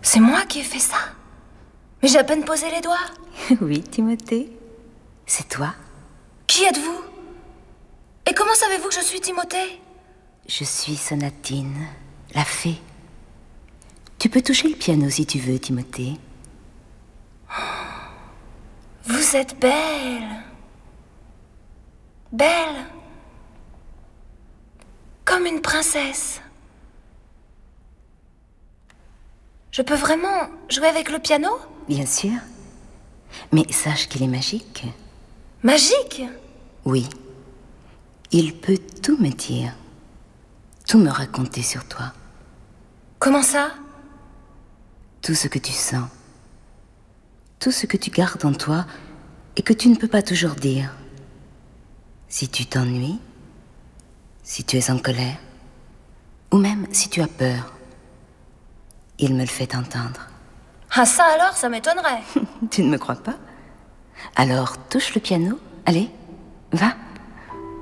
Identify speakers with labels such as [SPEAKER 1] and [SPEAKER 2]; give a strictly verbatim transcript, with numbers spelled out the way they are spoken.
[SPEAKER 1] C'est moi qui ai fait ça. Mais j'ai à peine posé les doigts.
[SPEAKER 2] Oui, Timothée, c'est toi.
[SPEAKER 1] Qui êtes-vous? Et comment savez-vous que je suis Timothée?
[SPEAKER 2] Je suis Sonatine, la fée. Tu peux toucher le piano si tu veux, Timothée.
[SPEAKER 1] Vous êtes belle. Belle. Comme une princesse. Je peux vraiment jouer avec le piano?
[SPEAKER 2] Bien sûr. Mais sache qu'il est magique.
[SPEAKER 1] Magique?
[SPEAKER 2] Oui. Il peut tout me dire. Tout me raconter sur toi.
[SPEAKER 1] Comment ça?
[SPEAKER 2] Tout ce que tu sens. Tout ce que tu gardes en toi et que tu ne peux pas toujours dire. Si tu t'ennuies, si tu es en colère, ou même si tu as peur, il me le fait entendre.
[SPEAKER 1] Ah ça alors, ça m'étonnerait.
[SPEAKER 2] Tu ne me crois pas? Alors touche le piano, allez, va.